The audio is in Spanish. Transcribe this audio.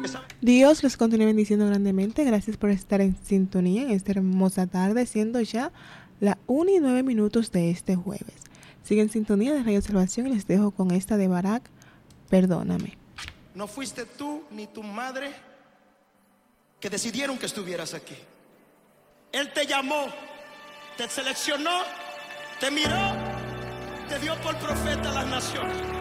Dios los continúe bendiciendo grandemente. Gracias por estar en sintonía en esta hermosa tarde, siendo ya la 1:09 de este jueves. Sigue en sintonía de Radio Salvación y les dejo con esta de Barak, Perdóname. No fuiste tú ni tu madre que decidieron que estuvieras aquí. Él te llamó, te seleccionó, te miró, te dio por profeta a las naciones.